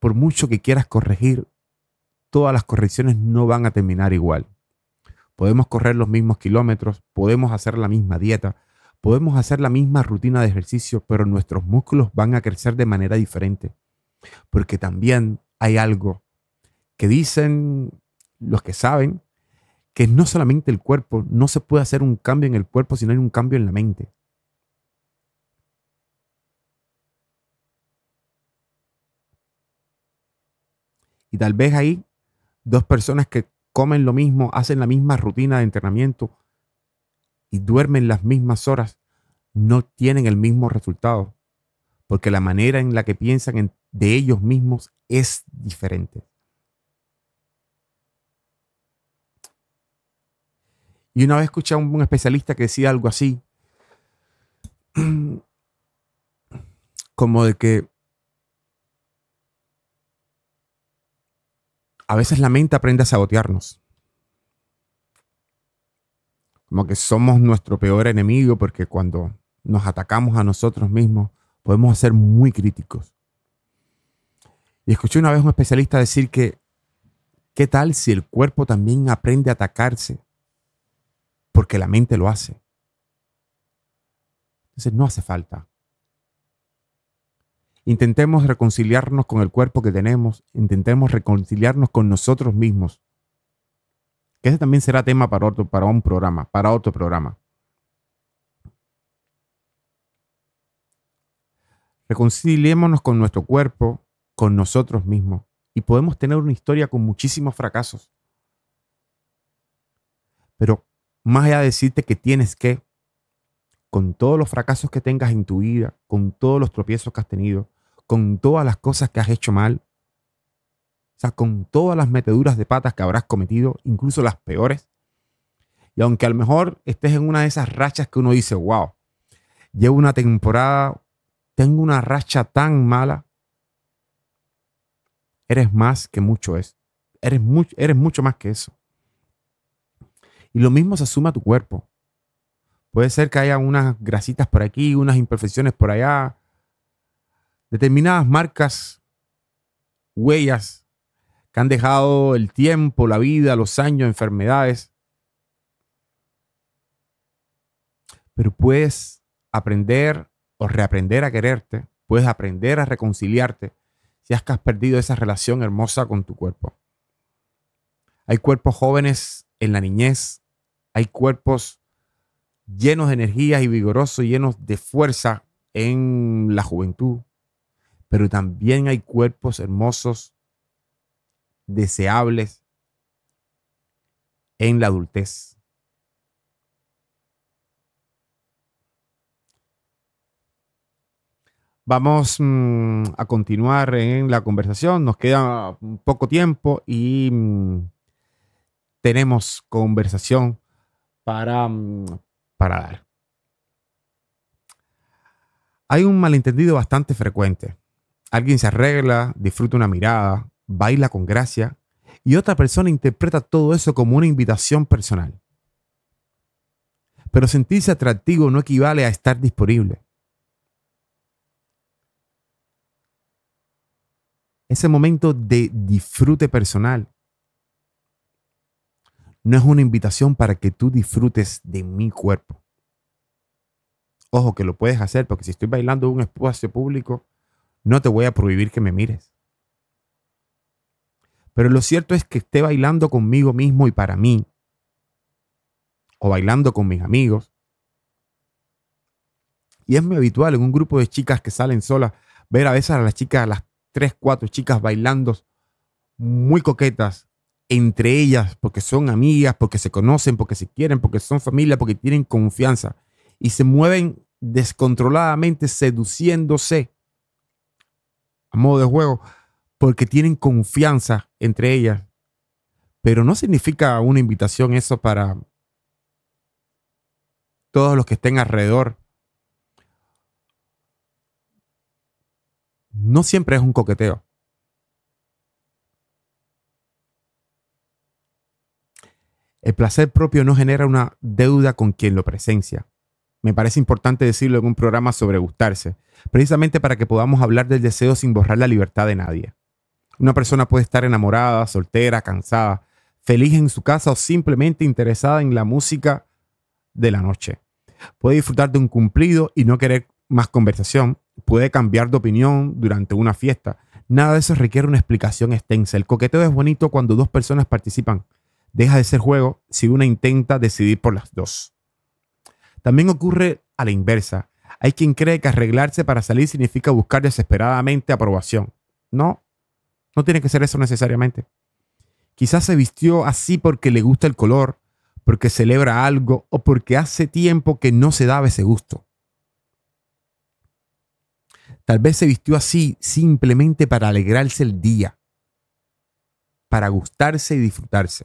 por mucho que quieras corregir, todas las correcciones no van a terminar igual. Podemos correr los mismos kilómetros, podemos hacer la misma dieta, podemos hacer la misma rutina de ejercicio, pero nuestros músculos van a crecer de manera diferente. Porque también hay algo que dicen los que saben, que no solamente el cuerpo, no se puede hacer un cambio en el cuerpo, sino hay un cambio en la mente. Y tal vez ahí, dos personas que comen lo mismo, hacen la misma rutina de entrenamiento y duermen las mismas horas, no tienen el mismo resultado, porque la manera en la que piensan de ellos mismos es diferente. Y una vez escuché a un especialista que decía algo así, como de que a veces la mente aprende a sabotearnos. Como que somos nuestro peor enemigo, porque cuando nos atacamos a nosotros mismos podemos ser muy críticos. Y escuché una vez a un especialista decir que ¿qué tal si el cuerpo también aprende a atacarse? Porque la mente lo hace. Entonces no hace falta. Intentemos reconciliarnos con el cuerpo que tenemos. Intentemos reconciliarnos con nosotros mismos. Que ese también será tema para otro programa. Reconciliémonos con nuestro cuerpo, con nosotros mismos. Y podemos tener una historia con muchísimos fracasos. Pero más allá de decirte que tienes que, con todos los fracasos que tengas en tu vida, con todos los tropiezos que has tenido, con todas las cosas que has hecho mal, o sea, con todas las meteduras de patas que habrás cometido, incluso las peores, y aunque a lo mejor estés en una de esas rachas que uno dice, wow, llevo una temporada, tengo una racha tan mala, eres más que mucho eso. Eres mucho más que eso. Y lo mismo se suma a tu cuerpo. Puede ser que haya unas grasitas por aquí, unas imperfecciones por allá, determinadas marcas, huellas que han dejado el tiempo, la vida, los años, enfermedades. Pero puedes aprender o reaprender a quererte, puedes aprender a reconciliarte si es que has perdido esa relación hermosa con tu cuerpo. Hay cuerpos jóvenes en la niñez, hay cuerpos llenos de energía y vigorosos, llenos de fuerza en la juventud, pero también hay cuerpos hermosos, deseables en la adultez. Vamos a continuar en la conversación, nos queda poco tiempo y tenemos conversación para dar. Hay un malentendido bastante frecuente. Alguien se arregla, disfruta una mirada, baila con gracia y otra persona interpreta todo eso como una invitación personal. Pero sentirse atractivo no equivale a estar disponible. Ese momento de disfrute personal no es una invitación para que tú disfrutes de mi cuerpo. Ojo, que lo puedes hacer, porque si estoy bailando en un espacio público, no te voy a prohibir que me mires. Pero lo cierto es que esté bailando conmigo mismo y para mí, o bailando con mis amigos. Y es muy habitual en un grupo de chicas que salen solas, ver a veces a las chicas, a las 3, 4 chicas bailando muy coquetas entre ellas, porque son amigas, porque se conocen, porque se quieren, porque son familia, porque tienen confianza y se mueven descontroladamente seduciéndose a modo de juego porque tienen confianza entre ellas. Pero no significa una invitación eso para todos los que estén alrededor. No siempre es un coqueteo. El placer propio no genera una deuda con quien lo presencia. Me parece importante decirlo en un programa sobre gustarse, precisamente para que podamos hablar del deseo sin borrar la libertad de nadie. Una persona puede estar enamorada, soltera, cansada, feliz en su casa o simplemente interesada en la música de la noche. Puede disfrutar de un cumplido y no querer más conversación. Puede cambiar de opinión durante una fiesta. Nada de eso requiere una explicación extensa. El coqueteo es bonito cuando dos personas participan. Deja de ser juego si una intenta decidir por las dos. También ocurre a la inversa. Hay quien cree que arreglarse para salir significa buscar desesperadamente aprobación. No, no tiene que ser eso necesariamente. Quizás se vistió así porque le gusta el color, porque celebra algo o porque hace tiempo que no se daba ese gusto. Tal vez se vistió así simplemente para alegrarse el día, para gustarse y disfrutarse.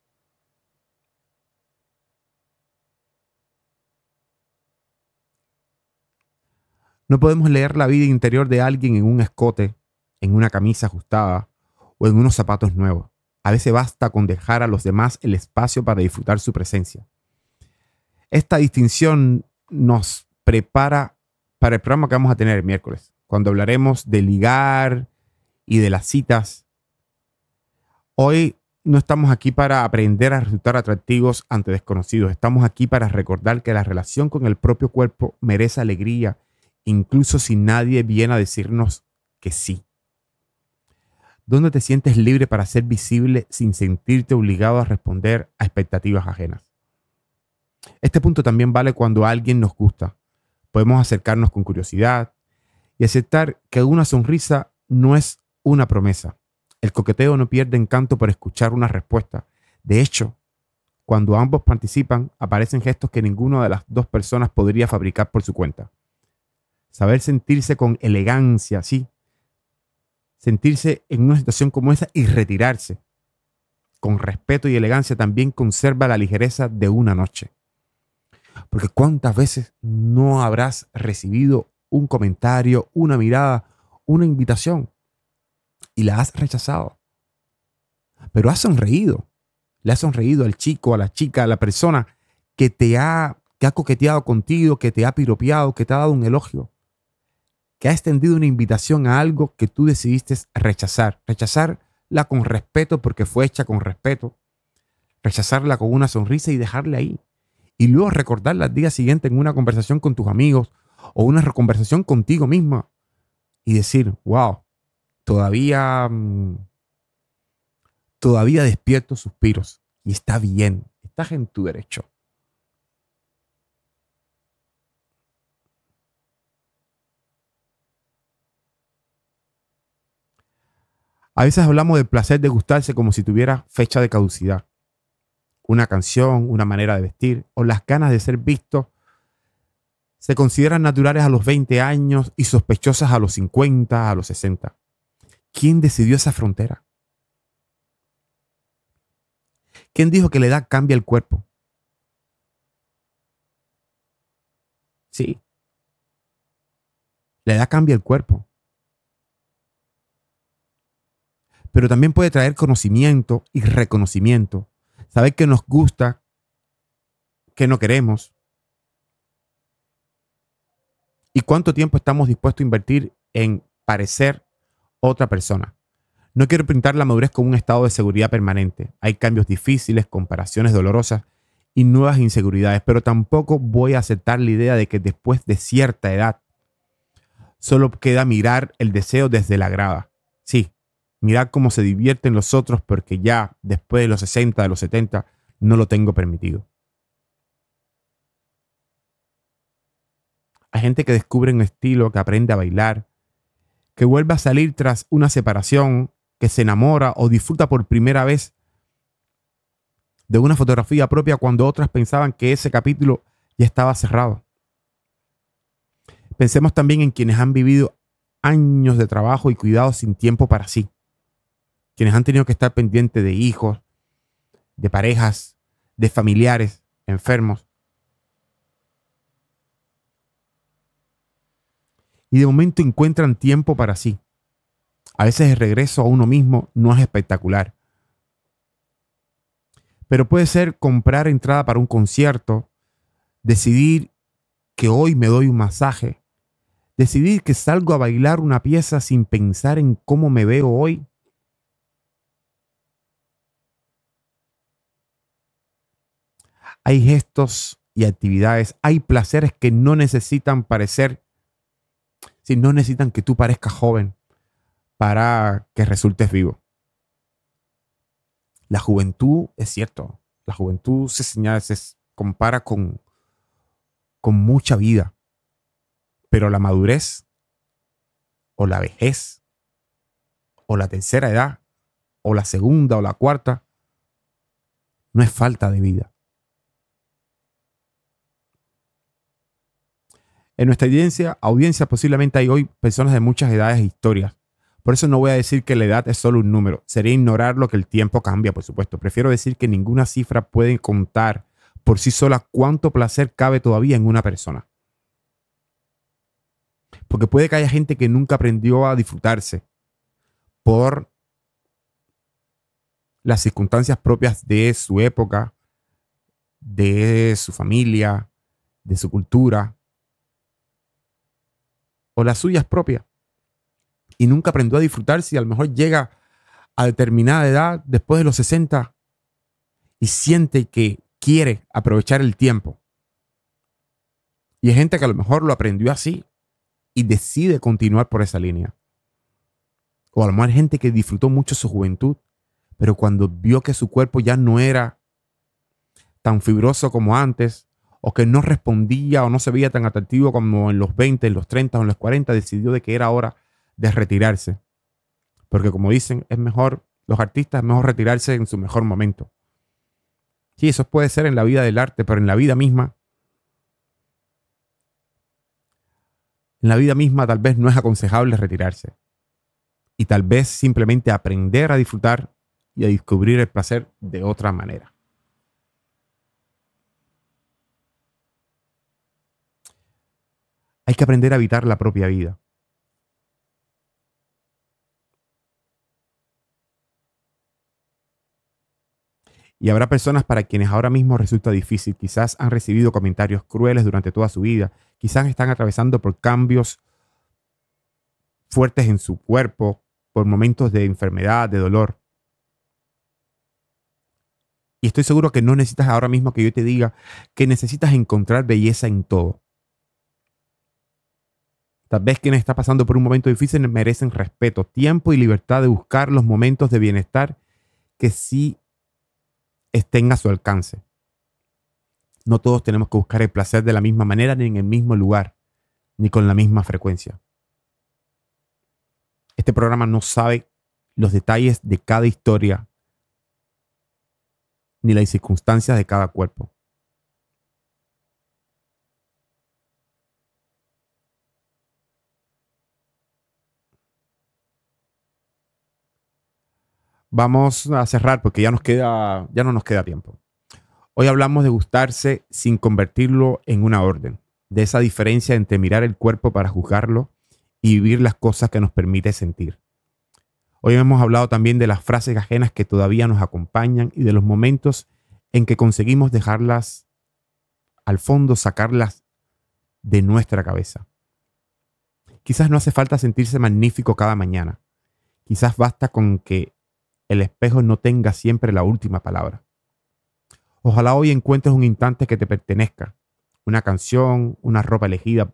No podemos leer la vida interior de alguien en un escote, en una camisa ajustada o en unos zapatos nuevos. A veces basta con dejar a los demás el espacio para disfrutar su presencia. Esta distinción nos prepara para el programa que vamos a tener el miércoles, cuando hablaremos de ligar y de las citas. Hoy no estamos aquí para aprender a resultar atractivos ante desconocidos. Estamos aquí para recordar que la relación con el propio cuerpo merece alegría, incluso si nadie viene a decirnos que sí. ¿Dónde te sientes libre para ser visible sin sentirte obligado a responder a expectativas ajenas? Este punto también vale cuando alguien nos gusta. Podemos acercarnos con curiosidad y aceptar que una sonrisa no es una promesa. El coqueteo no pierde encanto por escuchar una respuesta. De hecho, cuando ambos participan, aparecen gestos que ninguna de las dos personas podría fabricar por su cuenta. Saber sentirse con elegancia, sí. Sentirse en una situación como esa y retirarse con respeto y elegancia también conserva la ligereza de una noche. Porque ¿cuántas veces no habrás recibido un comentario, una mirada, una invitación y la has rechazado? Pero has sonreído. Le has sonreído al chico, a la chica, a la persona que ha coqueteado contigo, que te ha piropeado, que te ha dado un elogio, que ha extendido una invitación a algo que tú decidiste rechazar. Rechazarla con respeto porque fue hecha con respeto. Rechazarla con una sonrisa y dejarla ahí. Y luego recordarla al día siguiente en una conversación con tus amigos o una conversación contigo misma y decir, wow, todavía, todavía despierto suspiros y está bien, estás en tu derecho. A veces hablamos del placer de gustarse como si tuviera fecha de caducidad. Una canción, una manera de vestir o las ganas de ser visto se consideran naturales a los 20 años y sospechosas a los 50, a los 60. ¿Quién decidió esa frontera? ¿Quién dijo que la edad cambia el cuerpo? Sí, la edad cambia el cuerpo, pero también puede traer conocimiento y reconocimiento. Saber qué nos gusta, qué no queremos y cuánto tiempo estamos dispuestos a invertir en parecer otra persona. No quiero pintar la madurez como un estado de seguridad permanente. Hay cambios difíciles, comparaciones dolorosas y nuevas inseguridades, pero tampoco voy a aceptar la idea de que después de cierta edad solo queda mirar el deseo desde la grada. Sí, mirar cómo se divierten los otros porque ya después de los 60, de los 70, no lo tengo permitido. Hay gente que descubre un estilo, que aprende a bailar, que vuelve a salir tras una separación, que se enamora o disfruta por primera vez de una fotografía propia cuando otras pensaban que ese capítulo ya estaba cerrado. Pensemos también en quienes han vivido años de trabajo y cuidado sin tiempo para sí, quienes han tenido que estar pendientes de hijos, de parejas, de familiares enfermos. Y de momento encuentran tiempo para sí. A veces el regreso a uno mismo no es espectacular, pero puede ser comprar entrada para un concierto, decidir que hoy me doy un masaje, decidir que salgo a bailar una pieza sin pensar en cómo me veo hoy, Hay gestos y actividades, hay placeres que no necesitan parecer, si no necesitan que tú parezcas joven para que resultes vivo. La juventud, es cierto, la juventud se señala, se compara con mucha vida, pero la madurez o la vejez o la tercera edad o la segunda o la cuarta no es falta de vida. En nuestra audiencia posiblemente hay hoy personas de muchas edades e historias. Por eso no voy a decir que la edad es solo un número. Sería ignorar lo que el tiempo cambia, por supuesto. Prefiero decir que ninguna cifra puede contar por sí sola cuánto placer cabe todavía en una persona. Porque puede que haya gente que nunca aprendió a disfrutarse por las circunstancias propias de su época, de su familia, de su cultura o las suyas propias. Y nunca aprendió a disfrutarse y a lo mejor llega a determinada edad, después de los 60, y siente que quiere aprovechar el tiempo. Y hay gente que a lo mejor lo aprendió así y decide continuar por esa línea. O a lo mejor hay gente que disfrutó mucho su juventud, pero cuando vio que su cuerpo ya no era tan fibroso como antes, o que no respondía o no se veía tan atractivo como en los 20, en los 30 o en los 40, decidió de que era hora de retirarse. Porque como dicen, es mejor, los artistas es mejor retirarse en su mejor momento. Sí, eso puede ser en la vida del arte, pero en la vida misma tal vez no es aconsejable retirarse. Y tal vez simplemente aprender a disfrutar y a descubrir el placer de otra manera. Hay que aprender a habitar la propia vida. Y habrá personas para quienes ahora mismo resulta difícil. Quizás han recibido comentarios crueles durante toda su vida. Quizás están atravesando por cambios fuertes en su cuerpo, por momentos de enfermedad, de dolor. Y estoy seguro que no necesitas ahora mismo que yo te diga que necesitas encontrar belleza en todo. Tal vez quienes están pasando por un momento difícil merecen respeto, tiempo y libertad de buscar los momentos de bienestar que sí estén a su alcance. No todos tenemos que buscar el placer de la misma manera, ni en el mismo lugar, ni con la misma frecuencia. Este programa no sabe los detalles de cada historia, ni las circunstancias de cada cuerpo. Vamos a cerrar porque ya no nos queda tiempo. Hoy hablamos de gustarse sin convertirlo en una orden, de esa diferencia entre mirar el cuerpo para juzgarlo y vivir las cosas que nos permite sentir. Hoy hemos hablado también de las frases ajenas que todavía nos acompañan y de los momentos en que conseguimos dejarlas al fondo, sacarlas de nuestra cabeza. Quizás no hace falta sentirse magnífico cada mañana. Quizás basta con que el espejo no tenga siempre la última palabra. Ojalá hoy encuentres un instante que te pertenezca, una canción, una ropa elegida,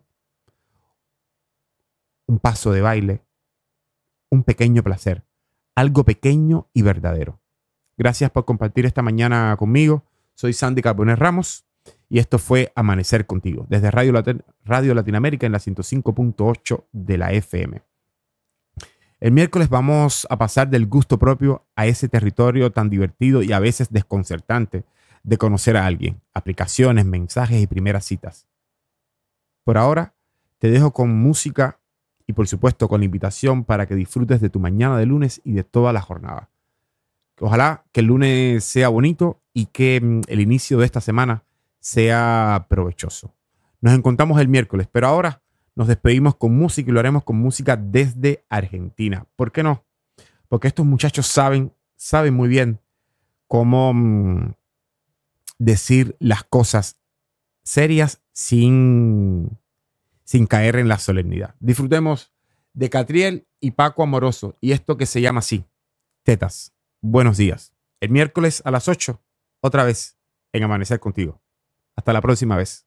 un paso de baile, un pequeño placer, algo pequeño y verdadero. Gracias por compartir esta mañana conmigo. Soy Sandy Carbonet Ramos y esto fue Amanecer Contigo, desde Radio Latinoamérica en la 105.8 de la FM. El miércoles vamos a pasar del gusto propio a ese territorio tan divertido y a veces desconcertante de conocer a alguien, aplicaciones, mensajes y primeras citas. Por ahora, te dejo con música y por supuesto con la invitación para que disfrutes de tu mañana de lunes y de toda la jornada. Ojalá que el lunes sea bonito y que el inicio de esta semana sea provechoso. Nos encontramos el miércoles, pero ahora nos despedimos con música y lo haremos con música desde Argentina. ¿Por qué no? Porque estos muchachos saben muy bien cómo decir las cosas serias sin caer en la solemnidad. Disfrutemos de Catriel y Paco Amoroso y esto que se llama así, Tetas. Buenos días. El miércoles a las 8, otra vez, en Amanecer Contigo. Hasta la próxima vez.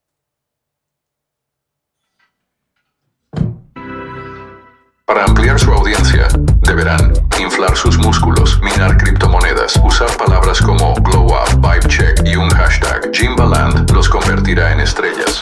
Para ampliar su audiencia, deberán inflar sus músculos, minar criptomonedas, usar palabras como glow up, vibe check y un hashtag. Jimbaland los convertirá en estrellas.